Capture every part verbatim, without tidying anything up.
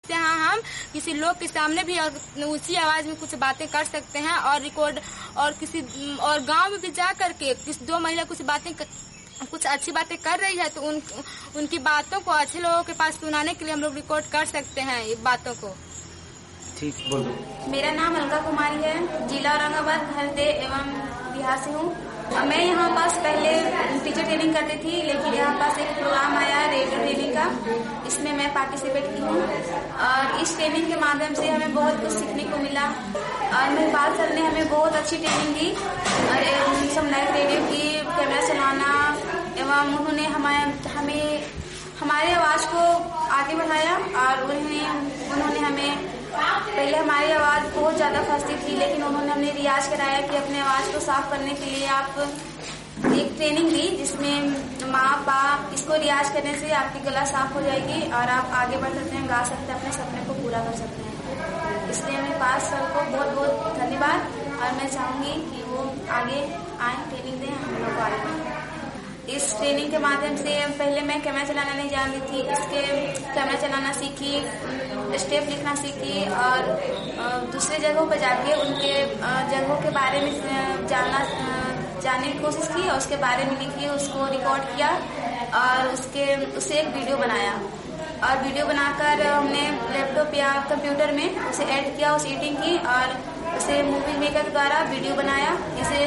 यहाँ हम किसी लोग के सामने भी और ऊंची आवाज में कुछ बातें कर सकते हैं और रिकॉर्ड और किसी और गांव में भी जा करके किसी दो महिला कुछ बातें कुछ अच्छी बातें कर रही है तो उन उनकी बातों को अच्छे लोगों के पास सुनाने के लिए हम लोग रिकॉर्ड कर सकते हैं ये बातों को। ठीक बोलो। मेरा नाम अलका कुमारी है, जिला औरंगाबाद हरदे एवं बिहार से हूँ। मैं यहाँ पास पहले टीचर ट्रेनिंग करती थी, लेकिन यहाँ पास एक प्रोग्राम आया रेडियो ट्रेनिंग का, इसमें मैं पार्टिसिपेट की हूँ और इस ट्रेनिंग के माध्यम से हमें बहुत कुछ सीखने को मिला और महिपाल सर ने हमें बहुत अच्छी ट्रेनिंग दी और सामुदायिक रेडियो की कैमरा चलाना एवं उन्होंने हमें हमें हमारी आवाज़ को आगे बढ़ाया और उन्हें उन्होंने हमें पहले हमारी आवाज़ बहुत ज़्यादा फंसती थी, लेकिन उन्होंने हमें रियाज कराया कि अपने आवाज़ को साफ करने के लिए आप एक ट्रेनिंग दी जिसमें माँ बाप इसको रियाज करने से आपकी गला साफ हो जाएगी और आप आगे बढ़ सकते हैं, गा सकते हैं, अपने सपने को पूरा कर सकते हैं। इसलिए मेरे पास सर को बहुत बहुत धन्यवाद और मैं चाहूँगी कि वो आगे आए, ट्रेनिंग दें, हम लोग को आगे बढ़ें। इस ट्रेनिंग के माध्यम से पहले मैं कैमरा चलाना नहीं जानती थी, इसके कैमरा चलाना सीखी, स्टेप लिखना सीखी और दूसरे जगहों पर जाके उनके जगहों के बारे में जानना जानने की कोशिश की और उसके बारे में लिखी, उसको रिकॉर्ड किया और उसके उससे एक वीडियो बनाया और वीडियो बनाकर हमने लैपटॉप या कंप्यूटर में उसे एड किया, उस एडिटिंग की और उसे मूवी मेकर द्वारा वीडियो बनाया, जिसे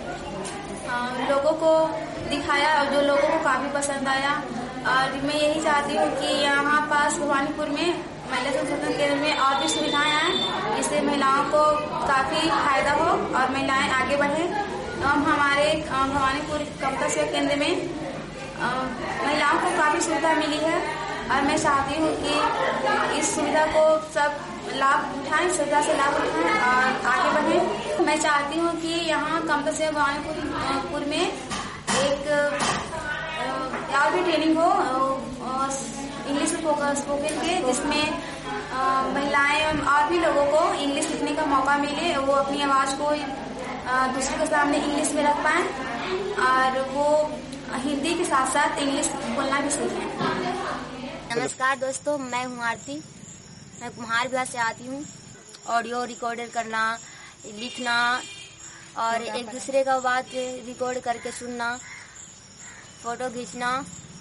लोगों को दिखाया और जो लोगों को काफी पसंद आया। और मैं यही चाहती हूँ कि यहाँ पास भवानीपुर में महिला संशोधन केंद्र में और भी सुविधाएं आए, जिससे महिलाओं को काफी फायदा हो और महिलाएं आगे बढ़े। हम हमारे भवानीपुर कमता सेवा केंद्र में महिलाओं को काफी सुविधा मिली है और मैं चाहती हूँ कि इस सुविधा को सब लाभ उठाएं, सुविधा से लाभ उठाएं और आगे बढ़ें। मैं चाहती हूँ कि यहाँ कमता सेवा भवानीपुर में एक और भी ट्रेनिंग हो इंग्लिश स्पोकन के, जिसमें महिलाएं और भी लोगों को इंग्लिश सीखने का मौका मिले, वो अपनी आवाज़ को दूसरे के सामने इंग्लिश में रख पाएं और वो हिंदी के साथ साथ इंग्लिश बोलना भी सीखें। नमस्कार दोस्तों, मैं हूँ आरती, मैं कुम्हार बिहार से आती हूँ। ऑडियो रिकॉर्डर करना, लिखना और एक दूसरे का बात रिकॉर्ड करके सुनना, फोटो खींचना,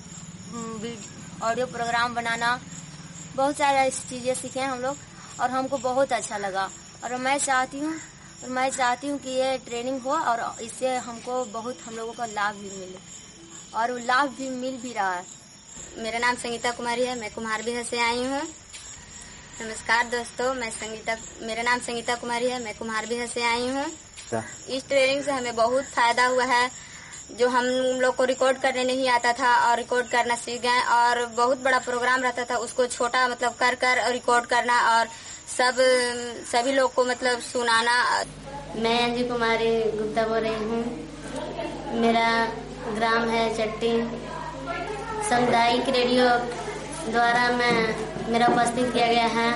ऑडियो प्रोग्राम बनाना, बहुत सारा चीज़ें सीखे हम लोग और हमको बहुत अच्छा लगा और मैं चाहती हूँ और मैं चाहती हूँ कि ये ट्रेनिंग हो और इससे हमको बहुत हम लोगों का लाभ भी मिले और वो लाभ भी मिल भी रहा है। मेरा नाम संगीता कुमारी है, मैं कुम्हार बिहार से आई हूँ। नमस्कार दोस्तों, मैं संगीता मेरा नाम संगीता कुमारी है, मैं कुम्हार बिहार से आई हूँ। इस ट्रेनिंग से हमें बहुत फायदा हुआ है, जो हम लोग को रिकॉर्ड करने नहीं आता था और रिकॉर्ड करना सीख गए और बहुत बड़ा प्रोग्राम रहता था उसको छोटा मतलब कर कर रिकॉर्ड करना और सब सभी लोग को मतलब सुनाना। मैं अंजू कुमारी गुप्ता बोल रही हूँ। मेरा ग्राम है चट्टी। सामुदायिक रेडियो द्वारा मैं मेरा उपस्थित किया गया है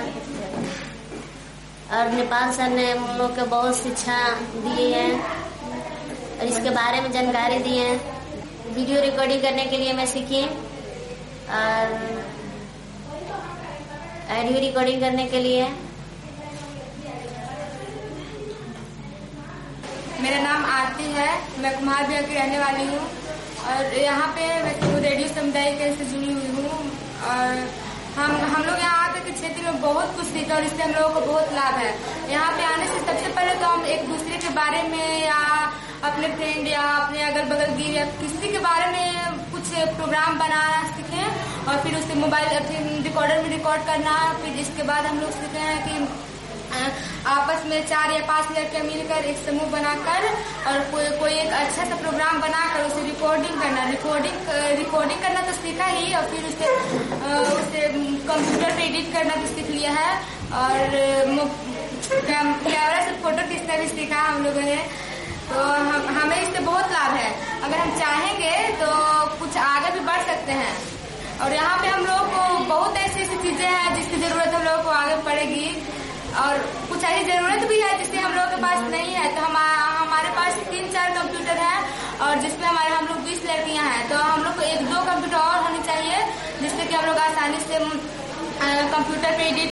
और नेपाल सर ने हम लोग को बहुत शिक्षा दी है और इसके बारे में जानकारी दी है। वीडियो रिकॉर्डिंग करने के लिए मैं सीखी और ऑडियो रिकॉर्डिंग करने के लिए। मेरा नाम आरती है, मैं कुम्हार बिहार की रहने वाली हूँ और यहाँ पे मैं रेडियो समुदाय से जुड़ी हुई हूँ और हम हम लोग यहाँ आकर के क्षेत्र में बहुत कुछ सीखा और इससे हम लोगों को बहुत लाभ है। यहाँ पे आने से सबसे पहले तो हम एक दूसरे के बारे में या अपने फ्रेंड या अपने अगल बगल की या किसी के बारे में कुछ प्रोग्राम बनाना सीखे और फिर उससे मोबाइल रिकॉर्डर में रिकॉर्ड करना। फिर इसके बाद हम लोग सीखे हैं कि आपस में चार या पांच लड़कियां मिलकर एक समूह बनाकर और कोई कोई एक अच्छा सा प्रोग्राम बनाकर उसे रिकॉर्डिंग करना रिकॉर्डिंग रिकॉर्डिंग करना तो सीखा ही और फिर उसे उसे कंप्यूटर पे एडिट करना भी सीख लिया है और कैमरा से फोटो खींचना भी सीखा हम लोगों ने। तो हम, हमें इससे बहुत लाभ है। अगर हम चाहेंगे तो कुछ आगे भी बढ़ सकते हैं और यहाँ पे हम लोग को बहुत ऐसी ऐसी चीजें हैं जिसकी जरूरत हम लोग को आगे पड़ेगी और कुछ ऐसी जरूरत भी है जिससे हम लोग के पास नहीं है। तो हम हमारे पास तीन चार कंप्यूटर है और जिसमें हमारे हम लोग बीस लड़कियां हैं, तो हम लोग को एक दो कंप्यूटर और होनी चाहिए जिससे कि हम लोग आसानी से कंप्यूटर पे एडिट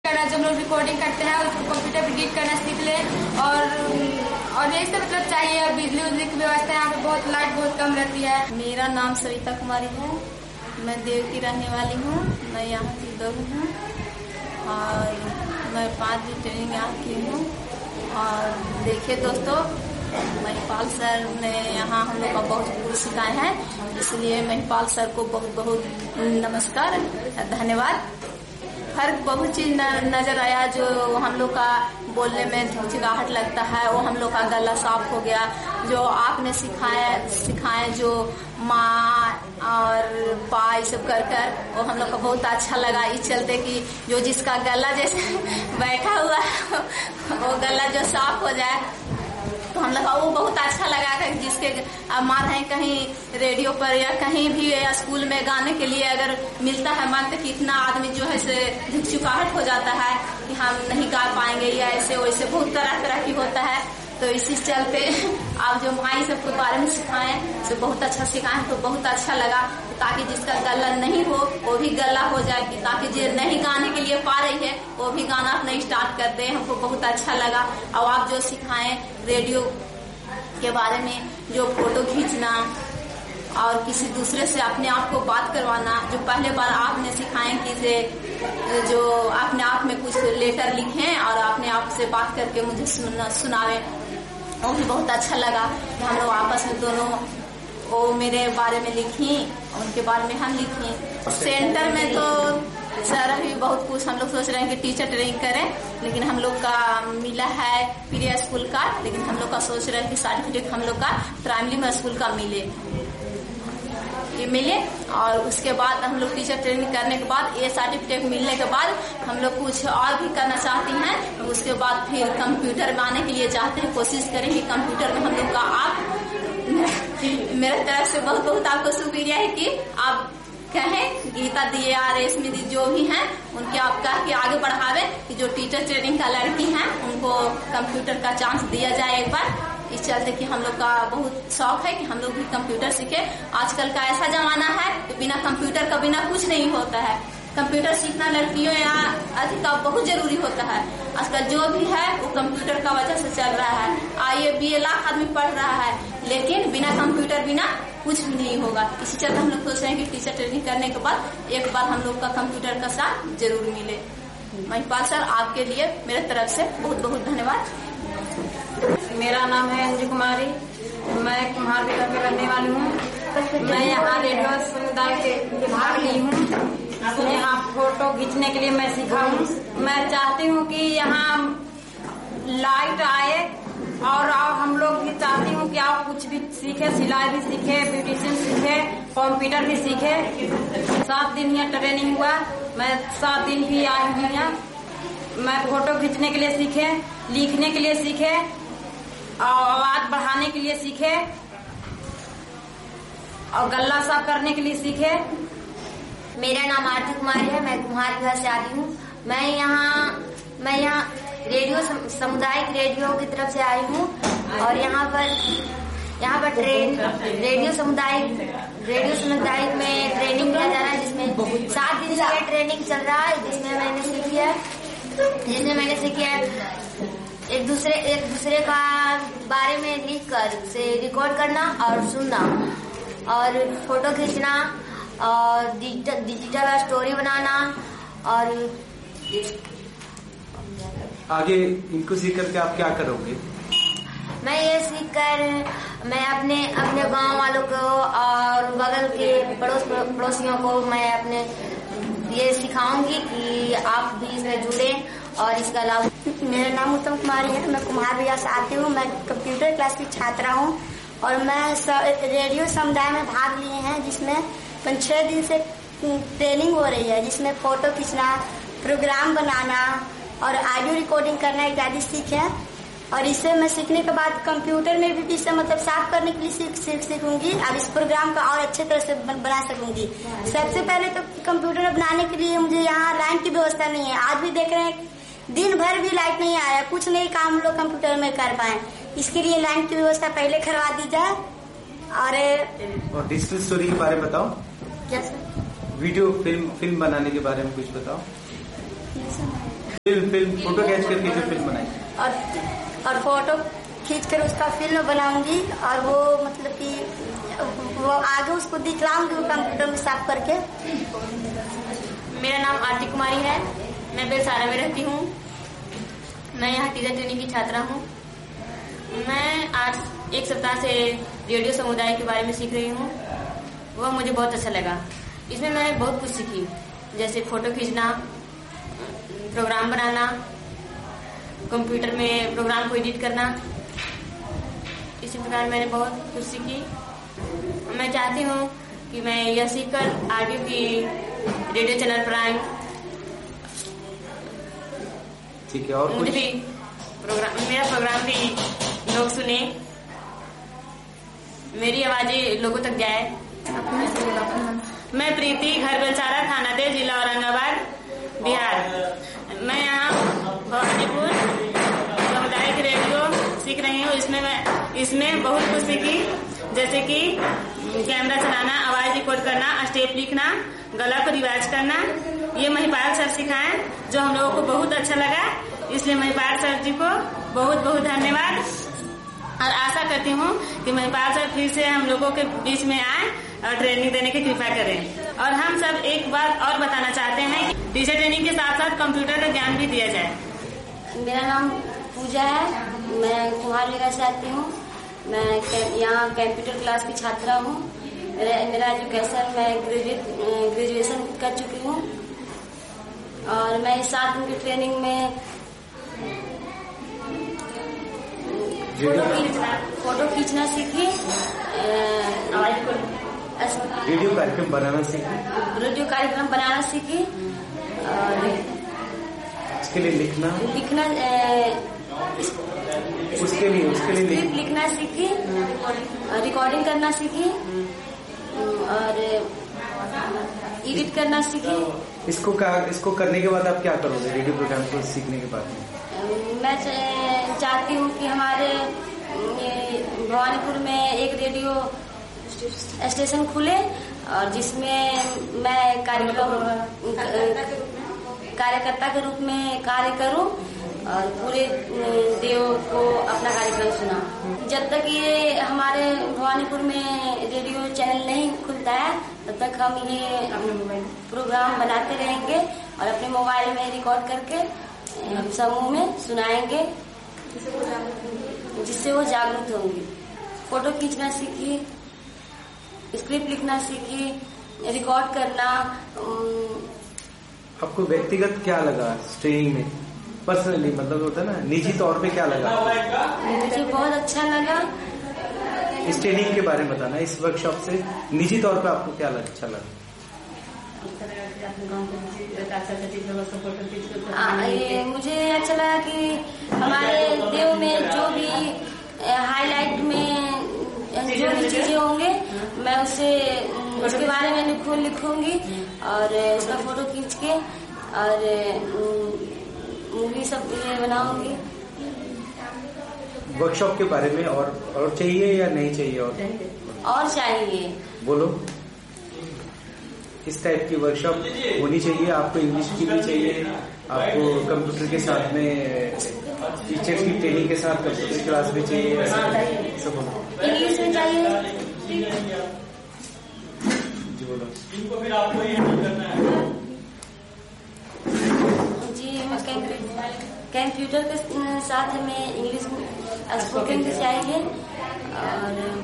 लोग रिकॉर्डिंग करते हैं उसको कंप्यूटर पर एडिट करना सीख ले। और और यही सब मतलब चाहिए। बिजली उजली की व्यवस्था यहाँ पे बहुत, लाइट बहुत कम रहती है। मेरा नाम सविता कुमारी है, मैं देव की रहने वाली हूँ, मैं यहाँ की बहू हूँ और मैं पाँच दिन ट्रेनिंग यहाँ की हूँ। और देखिए दोस्तों, महिपाल सर ने यहाँ हम लोग का बहुत कुछ सिखाए हैं, इसलिए महिपाल सर को बहुत बहुत नमस्कार, धन्यवाद। फर्क बहुत चीज नजर आया, जो हम लोग का बोलने में झिझकाहट लगता है वो हम लोग का गला साफ हो गया। जो आपने सिखाया सिखाए जो माँ और पा ये सब कर कर वो हम लोग को बहुत अच्छा लगा। इस चलते कि जो जिसका गला जैसे बैठा हुआ वो गला जो साफ हो जाए तो हम लोग को वो बहुत अच्छा लगा था। जिसके मान है कहीं रेडियो पर या कहीं भी या स्कूल में गाने के लिए अगर मिलता है मन, तो कितना आदमी जो है से झुकझुकाहट हो जाता है कि हम नहीं गा पाएंगे या ऐसे वैसे बहुत तरह तरह की होता है। तो इसी चलते आप जो माई सबके बारे में सिखाएं तो बहुत अच्छा सिखाएं तो बहुत अच्छा लगा, ताकि जिसका गला नहीं हो वो भी गला हो जाए, कि ताकि जो नहीं गाने के लिए पा रही है वो भी गाना अपना स्टार्ट कर दे। हमको बहुत अच्छा लगा। और आप जो सिखाएं रेडियो के बारे में, जो फोटो खींचना और किसी दूसरे से अपने आप को बात करवाना, जो पहले बार आपने सिखाएं कि से जो अपने आप में कुछ लेटर लिखें और अपने आप से बात करके मुझे सुना सुनावे, वो भी बहुत अच्छा लगा। हम लोग आपस में दोनों वो मेरे बारे में लिखी, उनके बारे में हम लिखी। सेंटर में तो सर अभी बहुत कुछ हम लोग सोच रहे हैं कि टीचर ट्रेनिंग करें, लेकिन हम लोग का मिला है प्रिया स्कूल का, लेकिन हम लोग का सोच रहे हैं कि सर्टिफिकेट हम लोग का प्राइमरी स्कूल का मिले ये मिले और उसके बाद हम लोग टीचर ट्रेनिंग करने के बाद ये सर्टिफिकेट मिलने के बाद हम लोग कुछ और भी करना चाहते हैं। उसके बाद फिर कंप्यूटर में आने के लिए चाहते हैं, कोशिश करेंगे कंप्यूटर में हम लोग का। आप मेरे तरफ से बहुत बहुत आपको शुक्रिया है कि आप कहें गीता दी या रेशमी दी जो भी हैं उनके आप कह के आगे बढ़ावे कि जो टीचर ट्रेनिंग का लड़की हैं उनको कंप्यूटर का चांस दिया जाए एक बार। इस चलते कि हम लोग का बहुत शौक है कि हम लोग भी कंप्यूटर सीखे। आजकल का ऐसा जमाना है कि बिना कंप्यूटर का बिना कुछ नहीं होता है। कंप्यूटर सीखना लड़कियों या अधिक बहुत जरूरी होता है। आजकल जो भी है वो कंप्यूटर का वजह से चल रहा है। आईए बी ए लाख आदमी पढ़ रहा है, लेकिन बिना कंप्यूटर बिना कुछ भी नहीं होगा। इसी चलते हम लोग सोच रहे हैं कि टीचर ट्रेनिंग करने के बाद एक बार हम लोग का कंप्यूटर का साथ जरूर मिले। महिपाल सर, आपके लिए मेरे तरफ से बहुत बहुत धन्यवाद। मेरा नाम है अंजू कुमारी, मैं कुम्हार बिहार में रहने वाली हूँ। मैं यहाँ रेडियो समुदाय के भाग ली हूँ। यहाँ फोटो खींचने के लिए मैं सीखा हूँ। मैं चाहती हूँ कि यहाँ लाइट आए और हम लोग भी चाहती हूँ कि आप कुछ भी सीखे, सिलाई भी सीखे, ब्यूटिशियन सीखे, कंप्यूटर भी सीखे। सात दिन यहाँ ट्रेनिंग हुआ, मैं सात दिन भी आई हूँ यहाँ। मैं फोटो खींचने के लिए सीखे, लिखने के लिए सीखे, आवाज बढ़ाने के लिए सीखे और गला साफ करने के लिए सीखे। मेरा नाम आरती कुमारी है, मैं कुम्हार बिहार से आती हूँ। मैं यहाँ मैं यहाँ रेडियो सामुदायिक रेडियो की तरफ से आई हूँ और यहाँ पर यहाँ पर ट्रेन रेडियो सामुदायिक रेडियो सामुदायिक में ट्रेनिंग दिया जा रहा है, जिसमें सात दिन से ट्रेनिंग चल रहा है, जिसमें मैंने सीखी है जिसमें मैंने सीखी है एक दूसरे एक दूसरे का बारे में लिख कर से रिकॉर्ड करना और सुनना और फोटो खींचना और डिजिटल डिजिटल स्टोरी बनाना। और आगे इनको सीख करके आप क्या करोगे? मैं ये सीख कर मैं अपने अपने गांव वालों को और बगल के पड़ोस पड़ोसियों को मैं अपने ये सिखाऊंगी कि आप भी इसमें जुड़े और इसका लाभ। मेरा नाम उत्तम कुमारी है, मैं कुम्हार बिहार से आती हूँ। मैं कंप्यूटर क्लास की छात्रा हूँ और मैं रेडियो समुदाय में भाग लिए हैं, जिसमें पाँच छह दिन से ट्रेनिंग हो रही है, जिसमें फोटो खींचना, प्रोग्राम बनाना और ऑडियो रिकॉर्डिंग करना इत्यादि सीखे। और इसे मैं सीखने के बाद कंप्यूटर में भी इसे मतलब साफ करने के लिए सीख सीख सीखूंगी और इस प्रोग्राम को और अच्छे तरह से बना सकूंगी। सबसे पहले तो कंप्यूटर बनाने के लिए मुझे यहाँ लाइन की व्यवस्था नहीं है। आज भी देख रहे हैं दिन भर भी लाइट नहीं आया, कुछ नहीं काम हम लोग कंप्यूटर में कर पाए। इसके लिए लाइन की व्यवस्था पहले करवा दी जाए। और और डिजिटल स्टोरी के बारे में बताओ। क्या सर? वीडियो फिल्म फिल्म बनाने के बारे में कुछ बताओ। फिल्म फिल्म फोटो खींच करके जो फिल्म बनाई और और फोटो खींच कर उसका फिल्म बनाऊंगी और वो मतलब कि वो आगे उसको दिखलाऊंगी कंप्यूटर में साफ करके। मेरा नाम आरती कुमारी है, मैं बेलसारा में रहती हूँ। मैं यहाँ टीचर ट्रेनिंग की छात्रा हूँ। मैं आज एक सप्ताह से रेडियो समुदाय के बारे में सीख रही हूँ। वह मुझे बहुत अच्छा लगा। इसमें मैं बहुत कुछ सीखी, जैसे फोटो खींचना, प्रोग्राम बनाना, कंप्यूटर में प्रोग्राम को एडिट करना। इसी प्रकार मैंने बहुत कुछ सीखी। मैं चाहती हूँ कि मैं यह सीखकर आगे भी रेडियो चैनल पर आए। ठीक है, और मुझे कुछ? भी प्रोग्राम मेरा प्रोग्राम भी लोग सुने, मेरी आवाजें लोगों तक जाए। मैं प्रीति, घर बेलसारा, थाना दे, जिला औरंगाबाद, बिहार। मैं यहाँ भवानीपुर सामुदायिक रेडियो सीख रही हूँ। इसमें मैं इसमें बहुत कुछ सीखी, जैसे कि कैमरा चलाना, आवाज रिकॉर्ड करना, स्टेप लिखना, गला को रिवाज करना। ये महिपाल सर सिखाए, जो हम लोगों को बहुत अच्छा लगा। इसलिए महिपाल सर जी को बहुत बहुत धन्यवाद। और आशा करती हूँ कि महिपाल सर फिर से हम लोगों के बीच में आए और ट्रेनिंग देने की कृपा करें। और हम सब एक बात और बताना चाहते हैं कि टीचर ट्रेनिंग के साथ साथ कंप्यूटर का ज्ञान भी दिया जाए। मेरा नाम पूजा है, मैं कुम्हार जगह से आती हूँ। मैं यहाँ कंप्यूटर क्लास की छात्रा हूँ। मेरा मेरा एजुकेशन मैं ग्रेजुएट ग्रेजुएशन कर चुकी हूँ और मैं इस सात दिन की ट्रेनिंग में फोटो खींचना फोटो खींचना सीखी, रेडियो कार्यक्रम बनाना सीखी रेडियो कार्यक्रम बनाना सीखी और उसके लिए लिखना लिखना उसके लिए उसके लिए स्क्रिप्ट लिखना सीखी, रिकॉर्डिंग करना सीखी और एडिट करना सीखी। इसको का, इसको करने के बाद आप क्या करोगे? रेडियो प्रोग्राम को सीखने के बाद मैं चाहती हूँ कि हमारे भवानीपुर में एक रेडियो स्टेशन खुले और जिसमें मैं कार्यक्रम कार्यकर्ता के रूप में कार्य करूं और पूरे देव को अपना कार्यक्रम सुना। जब तक ये हमारे भवानीपुर में रेडियो चैनल नहीं खुलता है तब तक हम ये प्रोग्राम बनाते रहेंगे और अपने मोबाइल में रिकॉर्ड करके हम समूह में सुनाएंगे, जिससे वो जागरूक होंगे। फोटो खींचना सीखी, स्क्रिप्ट लिखना सीखी, रिकॉर्ड करना। आपको व्यक्तिगत क्या लगा ट्रेनिंग में? पर्सनली मतलब होता है ना, निजी तौर पे क्या लगा? मुझे बहुत अच्छा लगा। इस ट्रेनिंग के बारे में बताना, इस वर्कशॉप से निजी तौर पे आपको क्या लगा, अच्छा लगा? आ, ये मुझे अच्छा लगा कि हमारे देव में जो भी हाईलाइट में जो भी चीजें होंगे मैं उसे उसके बारे में लिखूं लिखूंगी और उसका फोटो खींच के और मूवी सब बनाऊंगी। वर्कशॉप के बारे में और और चाहिए या नहीं चाहिए? और और चाहिए, बोलो। इस टाइप की वर्कशॉप होनी चाहिए। आपको इंग्लिश की भी चाहिए, आपको कंप्यूटर के साथ में टीचर की ट्रेनिंग के साथ कंप्यूटर क्लास भी चाहिए, सब इंग्लिश में चाहिए। जी बोलो। जी कंप्यूटर के साथ हमें इंग्लिश स्पोकन भी चाहिए और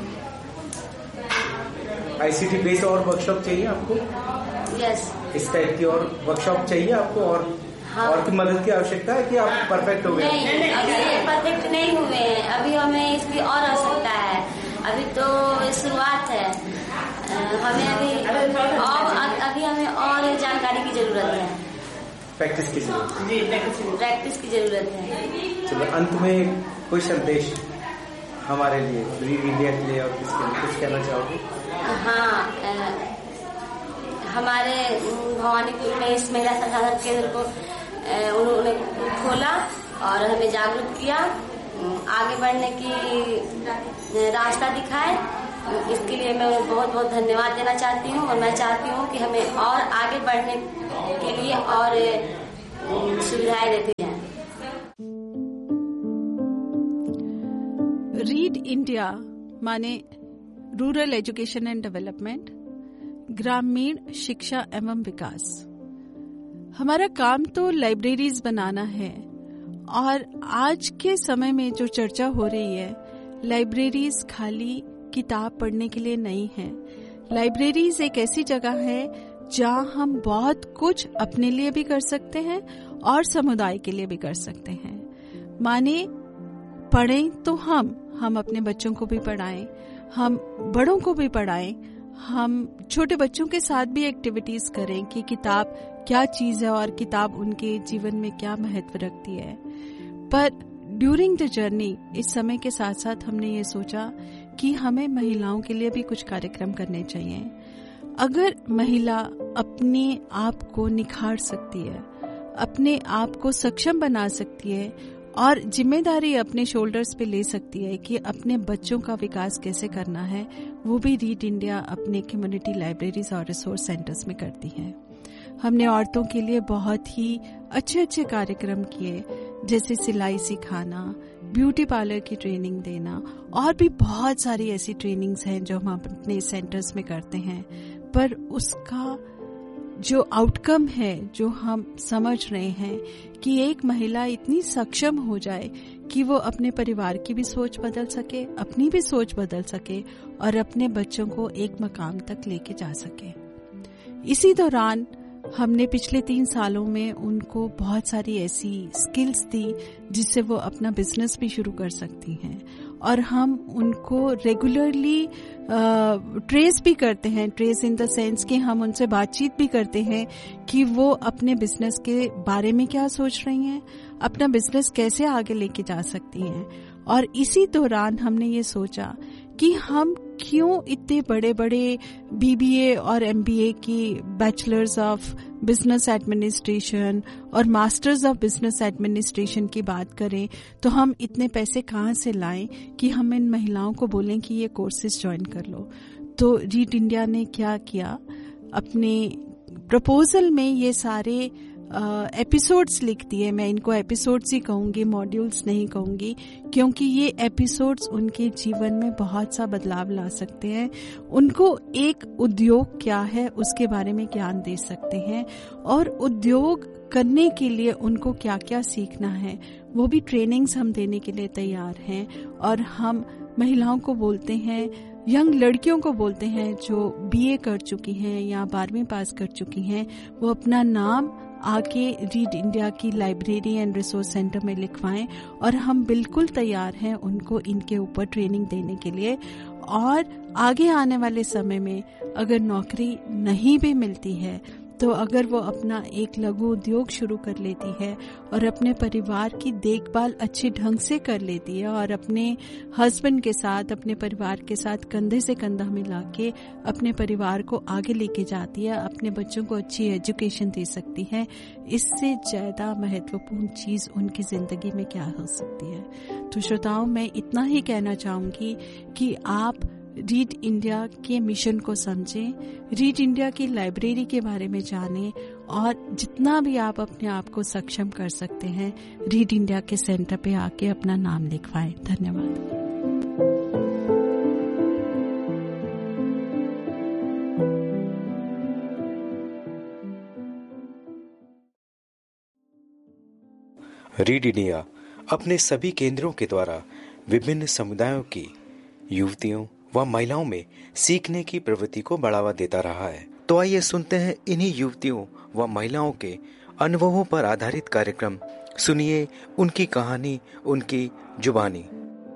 आईसीटी बेस्ड और वर्कशॉप चाहिए आपको? यस। इस टाइप की और वर्कशॉप चाहिए आपको? और हाँ। और की मदद की आवश्यकता है कि आप परफेक्ट हो गए? नहीं, अभी परफेक्ट नहीं हुए हैं, अभी हमें इसकी और आवश्यकता है। अभी तो शुरुआत है, हमें अभी और अभी हमें और जानकारी की जरूरत है, प्रैक्टिस की जरूरत प्रैक्टिस की जरूरत है। चलो, अंत में कोई संदेश हमारे लिए, पूरी इंडिया के लिए और किसके लिए कुछ कहना चाहोगे? हाँ, हमारे भवानीपुर में इस महिला संसाधन केंद्र को उन्होंने खोला और हमें जागरूक किया, आगे बढ़ने की रास्ता दिखाए। इसके लिए मैं बहुत बहुत धन्यवाद देना चाहती हूँ और मैं चाहती हूँ कि हमें और आगे बढ़ने के लिए और सुविधाएं देती रीड इंडिया माने रूरल एजुकेशन एंड डेवलपमेंट, ग्रामीण शिक्षा एवं विकास। हमारा काम तो लाइब्रेरीज बनाना है और आज के समय में जो चर्चा हो रही है, लाइब्रेरीज खाली किताब पढ़ने के लिए नहीं है। लाइब्रेरीज एक ऐसी जगह है जहां हम बहुत कुछ अपने लिए भी कर सकते हैं और समुदाय के लिए भी कर सकते हैं। माने पढ़ें तो हम हम अपने बच्चों को भी पढ़ाएं, हम बड़ों को भी पढ़ाएं, हम छोटे बच्चों के साथ भी एक्टिविटीज करें कि किताब क्या चीज है और किताब उनके जीवन में क्या महत्व रखती है। पर ड्यूरिंग द जर्नी इस समय के साथ साथ हमने ये सोचा कि हमें महिलाओं के लिए भी कुछ कार्यक्रम करने चाहिए। अगर महिला अपने आप को निखार सकती है, अपने आप को सक्षम बना सकती है और जिम्मेदारी अपने शोल्डर्स पे ले सकती है कि अपने बच्चों का विकास कैसे करना है, वो भी रीड इंडिया अपने कम्युनिटी लाइब्रेरीज और रिसोर्स सेंटर्स में करती है। हमने औरतों के लिए बहुत ही अच्छे अच्छे कार्यक्रम किए, जैसे सिलाई सिखाना, ब्यूटी पार्लर की ट्रेनिंग देना और भी बहुत सारी ऐसी ट्रेनिंग्स हैं जो हम अपने सेंटर्स में करते हैं। पर उसका जो आउटकम है, जो हम समझ रहे हैं कि एक महिला इतनी सक्षम हो जाए कि वो अपने परिवार की भी सोच बदल सके, अपनी भी सोच बदल सके और अपने बच्चों को एक मकाम तक लेके जा सके। इसी दौरान हमने पिछले तीन सालों में उनको बहुत सारी ऐसी स्किल्स दी जिससे वो अपना बिजनेस भी शुरू कर सकती हैं और हम उनको रेगुलरली ट्रेस भी करते हैं। ट्रेस इन द सेंस कि हम उनसे बातचीत भी करते हैं कि वो अपने बिजनेस के बारे में क्या सोच रही हैं, अपना बिजनेस कैसे आगे लेके जा सकती हैं। और इसी दौरान हमने ये सोचा कि हम क्यों इतने बड़े बड़े बीबीए और एमबीए की बैचलर्स ऑफ बिजनेस एडमिनिस्ट्रेशन और मास्टर्स ऑफ बिजनेस एडमिनिस्ट्रेशन की बात करें, तो हम इतने पैसे कहाँ से लाएं कि हम इन महिलाओं को बोलें कि ये कोर्सेज ज्वाइन कर लो। तो रीड इंडिया ने क्या किया, अपने प्रपोजल में ये सारे एपिसोड्स लिख दिए। मैं इनको एपिसोड्स ही कहूंगी, मॉड्यूल्स नहीं कहूंगी, क्योंकि ये एपिसोड्स उनके जीवन में बहुत सा बदलाव ला सकते हैं। उनको एक उद्योग क्या है उसके बारे में ज्ञान दे सकते हैं और उद्योग करने के लिए उनको क्या क्या सीखना है वो भी ट्रेनिंग्स हम देने के लिए तैयार हैं। और हम महिलाओं को बोलते हैं, यंग लड़कियों को बोलते हैं जो बीए कर चुकी हैं या बारहवीं पास कर चुकी हैं, वो अपना नाम आके रीड इंडिया की लाइब्रेरी एंड रिसोर्स सेंटर में लिखवाएं और हम बिल्कुल तैयार हैं उनको इनके ऊपर ट्रेनिंग देने के लिए। और आगे आने वाले समय में अगर नौकरी नहीं भी मिलती है तो अगर वो अपना एक लघु उद्योग शुरू कर लेती है और अपने परिवार की देखभाल अच्छे ढंग से कर लेती है और अपने हस्बैंड के साथ, अपने परिवार के साथ कंधे से कंधा मिला के अपने परिवार को आगे लेके जाती है, अपने बच्चों को अच्छी एजुकेशन दे सकती है, इससे ज्यादा महत्वपूर्ण चीज उनकी जिंदगी में क्या हो सकती है। तो श्रोताओं, मैं इतना ही कहना चाहूंगी कि आप रीड इंडिया के मिशन को समझें, रीड इंडिया की लाइब्रेरी के बारे में जानें और जितना भी आप अपने आप को सक्षम कर सकते हैं रीड इंडिया के सेंटर पे आके अपना नाम लिखवाएं। धन्यवाद। रीड इंडिया अपने सभी केंद्रों के द्वारा विभिन्न समुदायों की युवतियों व महिलाओं में सीखने की प्रवृत्ति को बढ़ावा देता रहा है। तो आइए सुनते हैं इन्हीं युवतियों व महिलाओं के अनुभवों पर आधारित कार्यक्रम। सुनिए उनकी कहानी, उनकी जुबानी।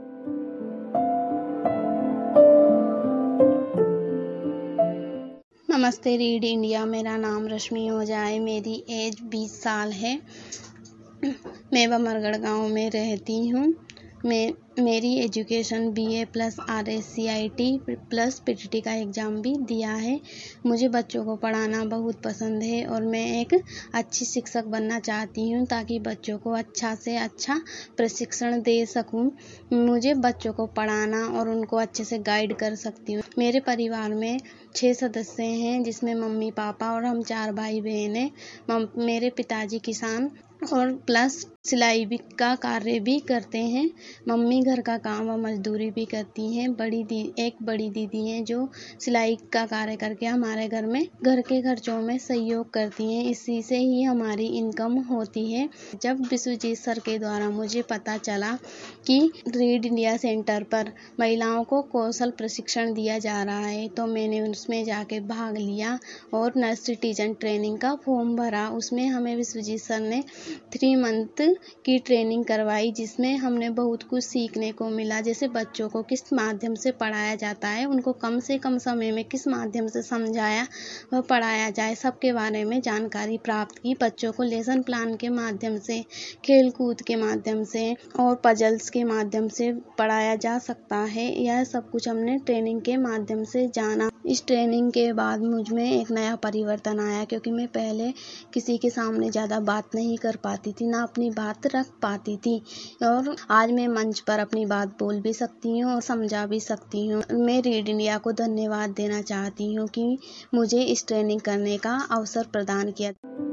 नमस्ते रीड इंडिया, मेरा नाम रश्मि ओझा, मेरी एज बीस साल है। मैं बमरगढ़ गांव में रहती हूँ। मैं मेरी education BA plus RSCIT plus PTT का एग्ज़ाम भी दिया है। मुझे बच्चों को पढ़ाना बहुत पसंद है और मैं एक अच्छी शिक्षक बनना चाहती हूँ ताकि बच्चों को अच्छा से अच्छा प्रशिक्षण दे सकूँ। मुझे बच्चों को पढ़ाना और उनको अच्छे से गाइड कर सकती हूँ। मेरे परिवार में छः सदस्य हैं जिसमें मम्मी पापा और हम चार भाई बहन हैं। मेरे पिताजी किसान और प्लस सिलाई भी का कार्य भी करते हैं। मम्मी घर का काम और मजदूरी भी करती हैं। बड़ी दी एक बड़ी दीदी हैं जो सिलाई का कार्य करके हमारे घर में घर के खर्चों में सहयोग करती हैं। इसी से ही हमारी इनकम होती है। जब विश्वजीत सर के द्वारा मुझे पता चला कि रीड इंडिया सेंटर पर महिलाओं को कौशल प्रशिक्षण दिया जा रहा है तो मैंने उसमें जाके भाग लिया और नर्स सिटीजन ट्रेनिंग का फॉर्म भरा। उसमें हमें विश्वजीत सर ने थ्री मंथ की ट्रेनिंग करवाई जिसमें हमने बहुत कुछ सीखने को मिला। जैसे बच्चों को किस माध्यम से पढ़ाया जाता है, उनको कम से कम समय में किस माध्यम से समझाया व पढ़ाया जाए, सबके बारे में जानकारी प्राप्त की। बच्चों को लेसन प्लान के माध्यम से, खेल कूद के माध्यम से और पजल्स के माध्यम से पढ़ाया जा सकता है। यह सब कुछ हमने ट्रेनिंग के माध्यम से जाना। इस ट्रेनिंग के बाद मुझ में एक नया परिवर्तन आया क्योंकि मैं पहले किसी के सामने ज़्यादा बात नहीं कर पाती थी, ना अपनी बात रख पाती थी और आज मैं मंच पर अपनी बात बोल भी सकती हूँ और समझा भी सकती हूँ। मैं रीड इंडिया को धन्यवाद देना चाहती हूँ कि मुझे इस ट्रेनिंग करने का अवसर प्रदान किया।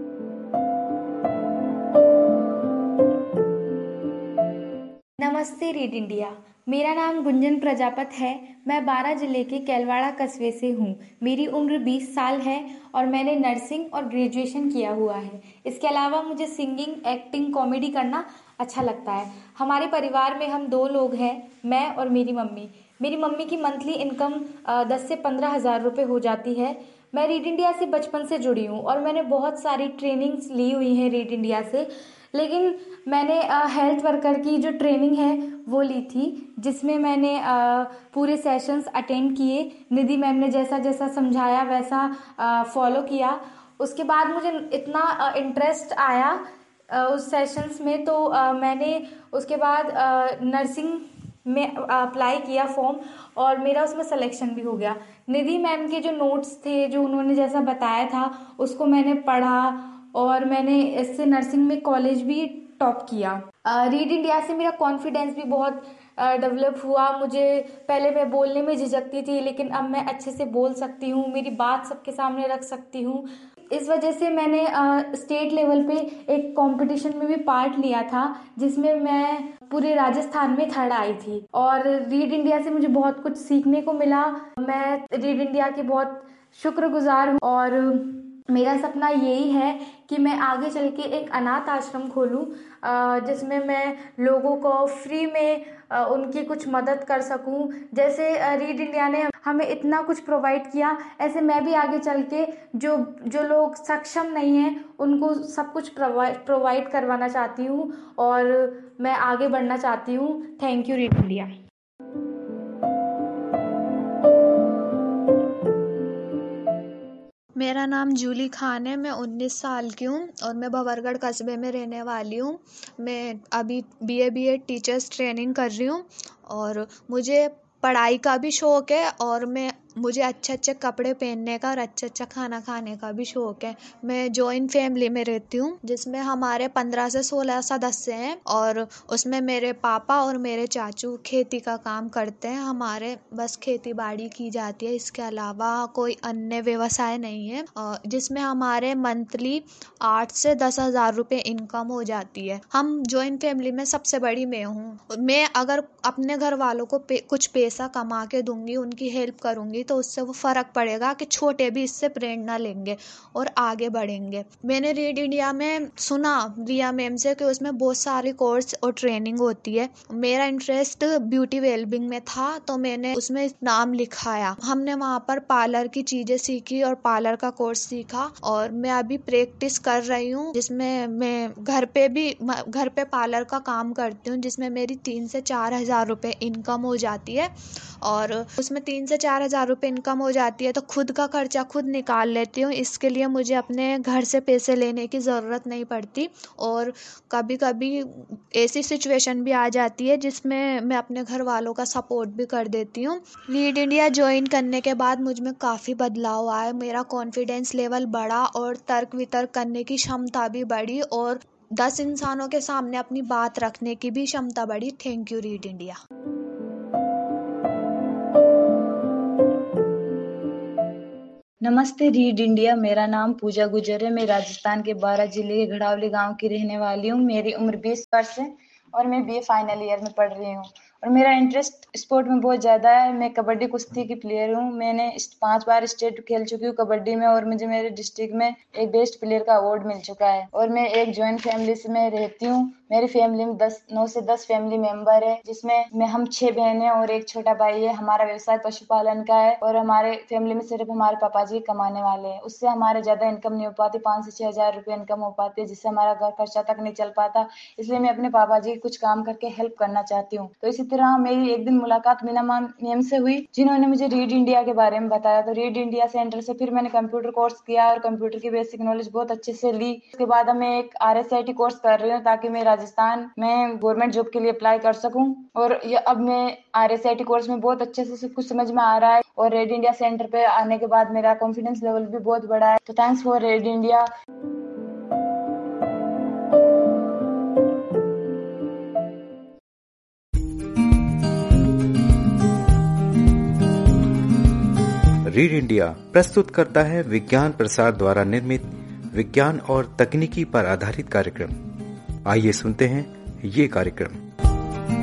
नमस्ते रीड इंडिया, मेरा नाम गुंजन प्रजापत है। मैं बारा जिले के कैलवाड़ा कस्बे से हूँ। मेरी उम्र बीस साल है और मैंने नर्सिंग और ग्रेजुएशन किया हुआ है। इसके अलावा मुझे सिंगिंग, एक्टिंग, कॉमेडी करना अच्छा लगता है। हमारे परिवार में हम दो लोग हैं, मैं और मेरी मम्मी। मेरी मम्मी की मंथली इनकम दस से पंद्रह हज़ार रुपये हो जाती है। मैं रीड इंडिया से बचपन से जुड़ी हूँ और मैंने बहुत सारी ट्रेनिंग्स ली हुई हैं रीड इंडिया से, लेकिन मैंने हेल्थ वर्कर की जो ट्रेनिंग है वो ली थी जिसमें मैंने आ, पूरे सेशंस अटेंड किए। निधि मैम ने जैसा जैसा समझाया वैसा फॉलो किया। उसके बाद मुझे इतना इंटरेस्ट आया आ, उस सेशंस में तो आ, मैंने उसके बाद नर्सिंग में अप्लाई किया फॉर्म और मेरा उसमें सिलेक्शन भी हो गया। निधि मैम के जो नोट्स थे, जो उन्होंने जैसा बताया था उसको मैंने पढ़ा और मैंने इससे नर्सिंग में कॉलेज भी टॉप किया। रीड इंडिया से मेरा कॉन्फिडेंस भी बहुत डेवलप हुआ। मुझे पहले मैं बोलने में झिझकती थी लेकिन अब मैं अच्छे से बोल सकती हूँ, मेरी बात सबके सामने रख सकती हूँ। इस वजह से मैंने स्टेट लेवल पे एक कंपटीशन में भी पार्ट लिया था जिसमें मैं पूरे राजस्थान में थर्ड आई थी और रीड इंडिया से मुझे बहुत कुछ सीखने को मिला। मैं रीड इंडिया की बहुत शुक्रगुजार हूँ और मेरा सपना यही है कि मैं आगे चल के एक अनाथ आश्रम खोलूं जिसमें मैं लोगों को फ्री में उनकी कुछ मदद कर सकूं। जैसे रीड इंडिया ने हमें इतना कुछ प्रोवाइड किया, ऐसे मैं भी आगे चल के जो जो लोग सक्षम नहीं हैं उनको सब कुछ प्रोवाइड प्रोवाइड करवाना चाहती हूं और मैं आगे बढ़ना चाहती हूं। Thank you read India. मेरा नाम जूली खान है। मैं उन्नीस साल की हूँ और मैं भंवरगढ़ कस्बे में रहने वाली हूँ। मैं अभी बीए बीएड टीचर्स ट्रेनिंग कर रही हूँ और मुझे पढ़ाई का भी शौक़ है और मैं मुझे अच्छे अच्छे कपड़े पहनने का और अच्छा अच्छा खाना खाने का भी शौक़ है। मैं जॉइंट फैमिली में रहती हूँ जिसमें हमारे पंद्रह से सोलह सदस्य हैं और उसमें मेरे पापा और मेरे चाचू खेती का काम करते हैं। हमारे बस खेती बाड़ी की जाती है, इसके अलावा कोई अन्य व्यवसाय नहीं है, जिसमें हमारे मंथली आठ से दस हज़ार रुपये इनकम हो जाती है। हम जॉइंट फैमिली में सबसे बड़ी मैं हूँ। मैं अगर अपने घर वालों को पे, कुछ पैसा कमा के दूंगी, उनकी हेल्प करूंगी तो उससे वो फर्क पड़ेगा कि छोटे भी इससे प्रेरणा लेंगे और आगे बढ़ेंगे। मैंने रीड इंडिया में सुना रिया मैम से कि उसमें बहुत सारी कोर्स और ट्रेनिंग होती है। मेरा इंटरेस्ट ब्यूटी वेलबिंग में था तो मैंने उसमें नाम लिखाया। हमने वहाँ पर पार्लर की चीजें सीखी और पार्लर का कोर्स सीखा और मैं अभी प्रैक्टिस कर रही हूँ जिसमें मैं घर पे भी घर पे पार्लर का काम करती हूँ जिसमें मेरी तीन से चार हजार रुपये इनकम हो जाती है और उसमें तीन से चार हजार रुपये इनकम हो जाती है तो खुद का खर्चा खुद निकाल लेती हूँ। इसके लिए मुझे अपने घर से पैसे लेने की ज़रूरत नहीं पड़ती और कभी कभी ऐसी सिचुएशन भी आ जाती है जिसमें मैं अपने घर वालों का सपोर्ट भी कर देती हूँ। रीड इंडिया ज्वाइन करने के बाद मुझ में काफ़ी बदलाव आया। मेरा कॉन्फिडेंस लेवल बढ़ा और तर्क वितर्क करने की क्षमता भी बढ़ी और दस इंसानों के सामने अपनी बात रखने की भी क्षमता बढ़ी। Thank you read India. नमस्ते रीड इंडिया। मेरा नाम पूजा गुजर है। मैं राजस्थान के बारां जिले के घड़ावली गांव की रहने वाली हूं। मेरी उम्र बीस वर्ष है और मैं बीए फाइनल ईयर में पढ़ रही हूं और मेरा इंटरेस्ट स्पोर्ट में बहुत ज़्यादा है। मैं कबड्डी कुश्ती की प्लेयर हूं। मैंने पांच बार स्टेट खेल चुकी हूं कबड्डी में और मुझे मेरे डिस्ट्रिक्ट में एक बेस्ट प्लेयर का अवार्ड मिल चुका है। और मैं एक जॉइंट फैमिली से मैं रहती हूँ। मेरी फैमिली में दस नौ से दस फैमिली मेंबर है, जिसमें मैं हम छह बहनें और एक छोटा भाई है। हमारा व्यवसाय पशुपालन का है और हमारे फैमिली में सिर्फ हमारे पापा जी कमाने वाले हैं। उससे हमारे ज्यादा इनकम नहीं हो पाती, पाँच से छह हजार रुपए इनकम हो पाती है, जिससे हमारा घर खर्चा तक नहीं चल पाता। इसलिए मैं अपने पापा जी कुछ काम करके हेल्प करना चाहती हूँ। तो इसी तरह मेरी एक दिन मुलाकात मीना मैम से हुई, जिन्होंने मुझे रीड इंडिया के बारे में बताया। तो रीड इंडिया सेंटर से फिर मैंने कंप्यूटर कोर्स किया और कंप्यूटर की बेसिक नॉलेज बहुत अच्छे से ली। उसके बाद मैं एक R S I T course कर रही हूँ ताकि मैं राजस्थान में गवर्नमेंट जॉब के लिए अप्लाई कर सकूं। और ये अब मैं R S I T course में बहुत अच्छे से सब कुछ समझ में आ रहा है और रीड इंडिया सेंटर पे आने के बाद मेरा कॉन्फिडेंस लेवल भी बहुत बढ़ा है। तो thanks for read India. Read India प्रस्तुत करता है विज्ञान प्रसार द्वारा निर्मित विज्ञान और तकनीकी पर आधारित कार्यक्रम। आइए सुनते हैं ये कार्यक्रम।